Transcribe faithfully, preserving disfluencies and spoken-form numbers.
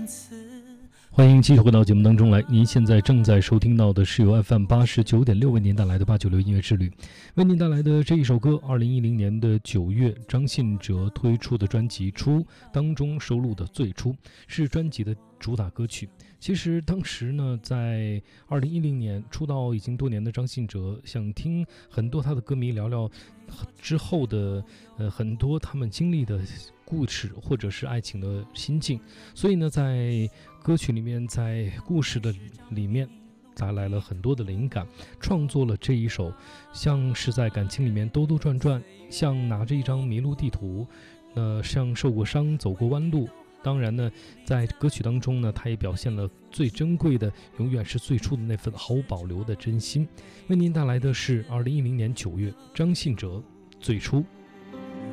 欢迎继续回到节目当中来，您现在正在收听到的是由 F M 八十九点六为您带来的八九六音乐之旅。为您带来的这一首歌，二零一零年的九月，张信哲推出的专辑《初》当中收录的《最初》，是专辑的主打歌曲。其实当时呢，在二零一零年出道已经多年的张信哲，想听很多他的歌迷聊聊之后的呃很多他们经历的故事或者是爱情的心境，所以呢，在歌曲里面，在故事的里面带来了很多的灵感，创作了这一首像是在感情里面兜兜转转，像拿着一张迷路地图，呃，像受过伤走过弯路。当然呢，在歌曲当中呢，他也表现了最珍贵的永远是最初的那份毫无保留的真心。为您带来的是二零一零年九月张信哲最初。